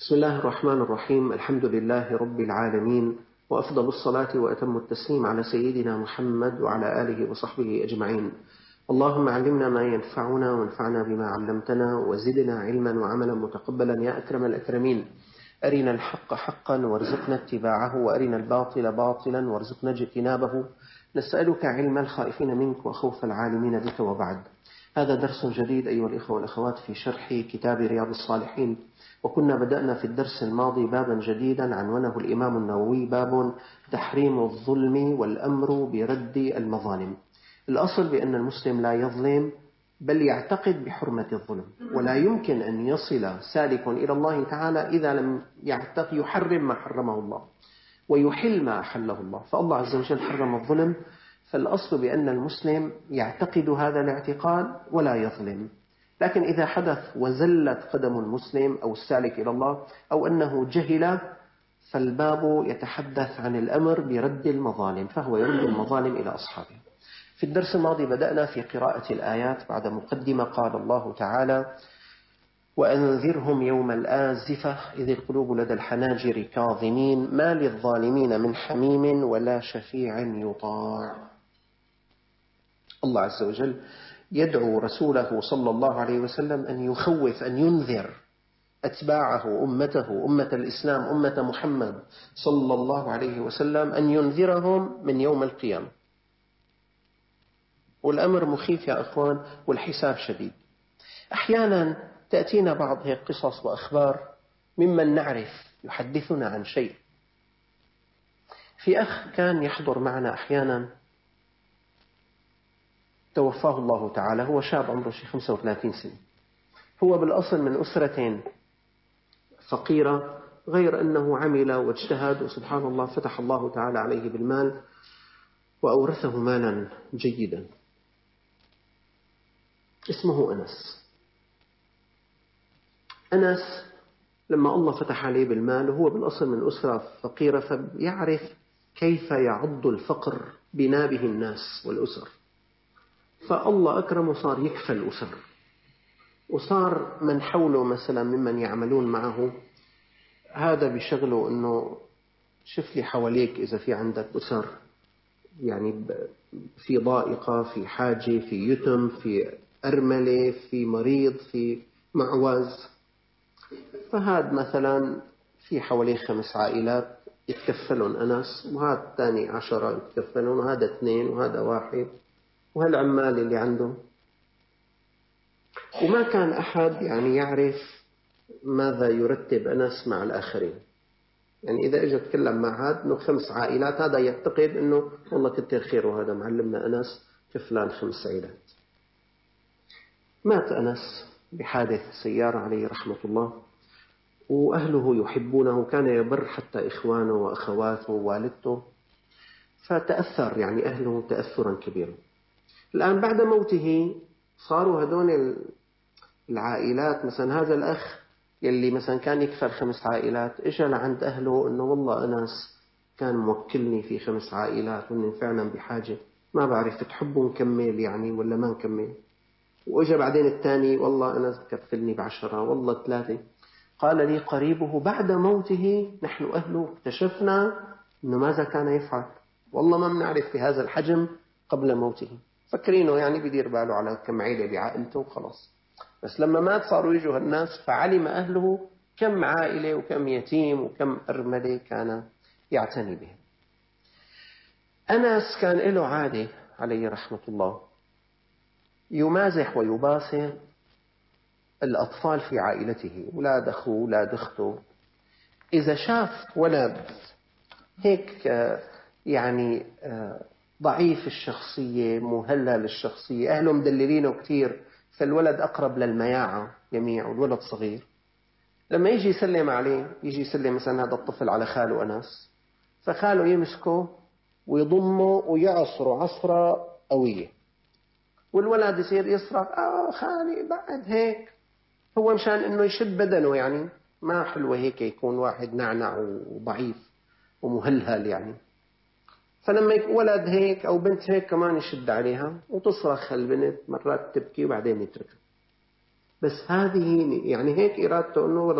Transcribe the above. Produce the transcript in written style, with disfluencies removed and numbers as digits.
بسم الله الرحمن الرحيم. الحمد لله رب العالمين، وأفضل الصلاة وأتم التسليم على سيدنا محمد وعلى آله وصحبه أجمعين. اللهم علمنا ما ينفعنا وانفعنا بما علمتنا وزدنا علما وعملا متقبلا يا أكرم الأكرمين. أرنا الحق حقا وارزقنا اتباعه، وأرنا الباطل باطلا وارزقنا اجتنابه. نسألك علم الخائفين منك وخوف العالمين بك، وبعد. هذا درس جديد أيها الإخوة والأخوات في شرح كتاب رياض الصالحين، وكنا بدأنا في الدرس الماضي بابا جديدا عنونه الإمام النووي، باب تحريم الظلم والأمر برد المظالم. الأصل بأن المسلم لا يظلم، بل يعتقد بحرمة الظلم، ولا يمكن أن يصل سالك إلى الله تعالى إذا لم يحرم ما حرمه الله ويحل ما أحله الله. فالله عز وجل حرم الظلم، فالأصل بأن المسلم يعتقد هذا الاعتقاد ولا يظلم. لكن إذا حدث وزلت قدم المسلم أو السالك إلى الله أو أنه جهل، فالباب يتحدث عن الأمر برد المظالم، فهو يرد المظالم إلى أصحابه. في الدرس الماضي بدأنا في قراءة الآيات بعد مقدمة. قال الله تعالى: وأنذرهم يوم الآزفة إذ القلوب لدى الحناجر كاظمين ما للظالمين من حميم ولا شفيع يطاع. الله عز وجل يدعو رسوله صلى الله عليه وسلم أن يخوف، أن ينذر أتباعه، أمته، أمة الإسلام، أمة محمد صلى الله عليه وسلم، أن ينذرهم من يوم القيامة. والأمر مخيف يا أخوان، والحساب شديد. أحيانا تأتينا بعض هيك قصص وأخبار ممن نعرف يحدثنا عن شيء. في أخ كان يحضر معنا أحيانا، توفاه الله تعالى، هو شاب عمره 35 سنة. هو بالأصل من أسرة فقيرة، غير أنه عمل واجتهد، وسبحان الله فتح الله تعالى عليه بالمال وأورثه مالا جيدا. اسمه أنس. أنس لما الله فتح عليه بالمال، وهو بالأصل من أسرة فقيرة، فيعرف كيف يعض الفقر بنابه الناس والأسر. فالله أكرمه، صار يكفى الأسر، وصار من حوله مثلا ممن يعملون معه هذا بشغله أنه شوف لي حواليك إذا في عندك أسر، يعني في ضائقة، في حاجة، في يتم، في أرملة، في مريض، في معوز. فهذا مثلا في حوالي 5 عائلات يتكفلون أنس، وهذا الثاني 10 يتكفلون، وهذا 2، وهذا 1، وهالعمال اللي عنده. وما كان أحد يعني يعرف ماذا يرتب أنس مع الآخرين. يعني إذا اجى تكلم مع هذا إنه 5 عائلات، هذا يعتقد إنه والله كتر خيره، هذا معلمنا أنس كفلان 5 عائلات. مات أنس بحادث سيارة عليه رحمة الله، وأهله يحبونه، كان يبر حتى إخوانه وأخواته ووالدته، فتأثر يعني أهله تأثرا كبيرا. الآن بعد موته صاروا هذول العائلات، مثلا هذا الأخ يلي مثلا كان يكفل 5 عائلات، إجا لعند أهله إنه والله أنس كان موكلني في 5 عائلات وإني فعلا بحاجة، ما بعرف تحبوا نكمل يعني ولا ما نكمل. وإجا بعدين الثاني، والله أنس كفلني ب10، والله 3. قال لي قريبه بعد موته: نحن أهله اكتشفنا إنه ماذا كان يفعل، والله ما بنعرف بهذا الحجم قبل موته. فكرينه يعني بدير باله على كم عائلة بعائلته وخلاص. بس لما مات صاروا يجوا الناس، فعلم أهله كم عائلة وكم يتيم وكم أرملة كان يعتني بهم. أنس كان له عادة عليه رحمة الله، يمازح ويباسط الأطفال في عائلته، أولاد أخوه، أولاد أخته. إذا شاف ولد هيك يعني ضعيف الشخصية، مهلل الشخصية، أهله مدللينه كتير، فالولد أقرب للمياعة يميع، والولد صغير، لما يجي يسلم عليه، يجي يسلم مثلا هذا الطفل على خاله أنس، فخاله يمسكه ويضمه ويعصره عصرة قوية، والولد يصير يصرخ: خالي بعد هيك. هو مشان إنه يشد بدنه، يعني ما حلوة هيك يكون واحد نعنع وضعيف ومهلهل يعني. فلما ولد هيك أو بنت هيك كمان يشد عليها وتصرخ البنت، مرات تبكي وبعدين يتركها. بس هذه يعني هيك إرادته، إنه